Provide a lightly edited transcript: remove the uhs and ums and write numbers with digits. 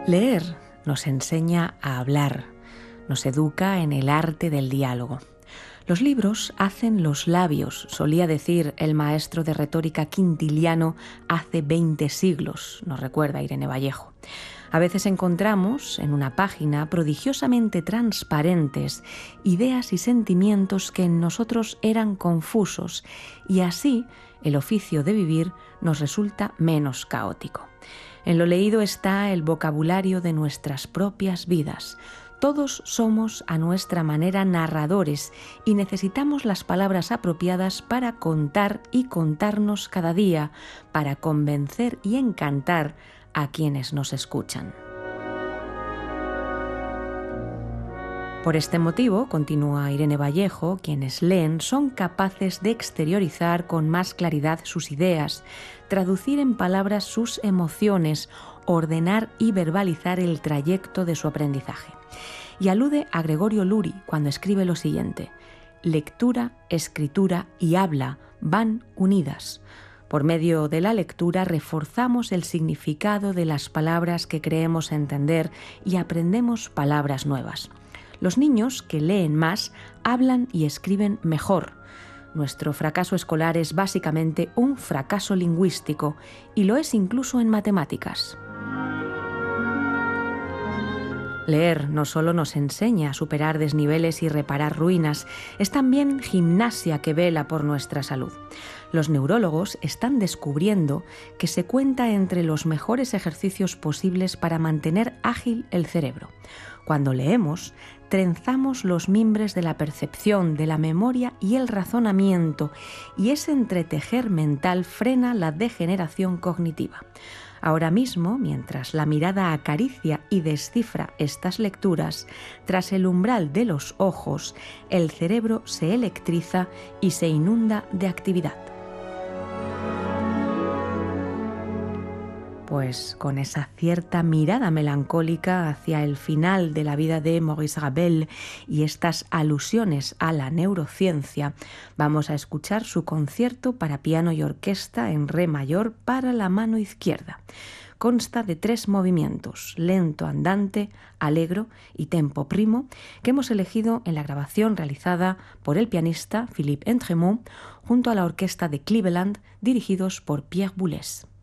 Leer nos enseña a hablar, nos educa en el arte del diálogo. Los libros hacen los labios, solía decir el maestro de retórica Quintiliano hace 20 siglos, nos recuerda Irene Vallejo. A veces encontramos en una página prodigiosamente transparentes ideas y sentimientos que en nosotros eran confusos y así el oficio de vivir nos resulta menos caótico. En lo leído está el vocabulario de nuestras propias vidas. Todos somos a nuestra manera narradores y necesitamos las palabras apropiadas para contar y contarnos cada día, para convencer y encantar a quienes nos escuchan. Por este motivo, continúa Irene Vallejo, quienes leen son capaces de exteriorizar con más claridad sus ideas, traducir en palabras sus emociones, ordenar y verbalizar el trayecto de su aprendizaje. Y alude a Gregorio Luri cuando escribe lo siguiente: lectura, escritura y habla van unidas. Por medio de la lectura reforzamos el significado de las palabras que creemos entender y aprendemos palabras nuevas. Los niños que leen más hablan y escriben mejor. Nuestro fracaso escolar es básicamente un fracaso lingüístico y lo es incluso en matemáticas. Leer no solo nos enseña a superar desniveles y reparar ruinas, es también gimnasia que vela por nuestra salud. Los neurólogos están descubriendo que se cuenta entre los mejores ejercicios posibles para mantener ágil el cerebro. Cuando leemos, trenzamos los mimbres de la percepción, de la memoria y el razonamiento, y ese entretejer mental frena la degeneración cognitiva. Ahora mismo, mientras la mirada acaricia y descifra estas lecturas, tras el umbral de los ojos, el cerebro se electriza y se inunda de actividad. Pues con esa cierta mirada melancólica hacia el final de la vida de Maurice Ravel y estas alusiones a la neurociencia, vamos a escuchar su concierto para piano y orquesta en re mayor para la mano izquierda. Consta de 3 movimientos, lento andante, allegro y tempo primo, que hemos elegido en la grabación realizada por el pianista Philippe Entremont junto a la orquesta de Cleveland, dirigidos por Pierre Boulez.